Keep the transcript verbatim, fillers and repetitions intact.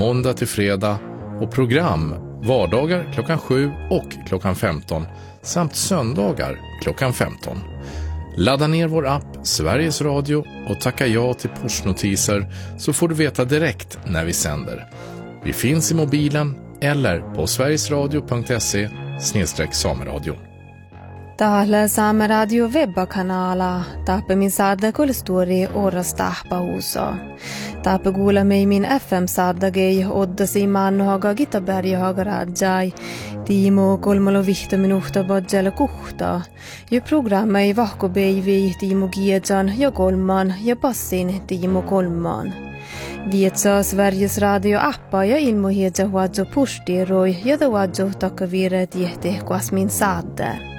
måndag till fredag och program vardagar klockan sju och klockan femton samt söndagar klockan femton. Ladda ner vår app Sveriges Radio och tacka ja till pushnotiser så får du veta direkt när vi sänder. Vi finns i mobilen eller på sverigesradio punkt se slash sameradio. Täällä Saamen Radio webbakanala taappamin saada kulstori oras tahpauso. Taappa kuulemme min F M-saadagei oddasi maannohaga Gitaberghaga rajai. Tiimo kolmalo vihto minuhta badjala kuhta. Ja programma ei vahko beivi Tiimo Giedjan ja kolman ja passin Tiimo kolman. Vietsa Sveriges Radio appa ja ilmohiedja huadjo pustiroi ja da huadjo takavire tiehte kuasmin saadde.